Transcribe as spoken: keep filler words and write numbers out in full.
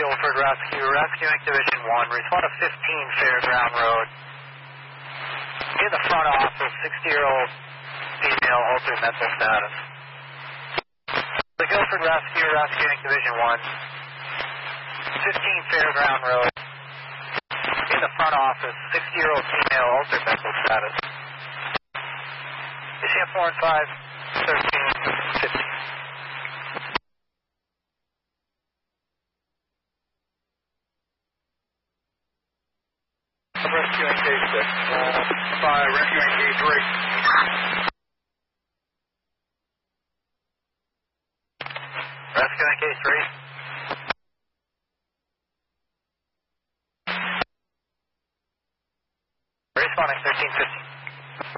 Guilford Rescue, rescuing Division one. Respond to fifteen Fairground Road. In the front office, sixty-year-old female, altered mental status. The Guilford Rescue, rescuing Division one. fifteen Fairground Road. In the front office, sixty-year-old female, altered mental status. A C F four and five, thirteen fifty. Rescuing K six. five, rescuing K three. Rescuing K three. Responding thirteen fifty.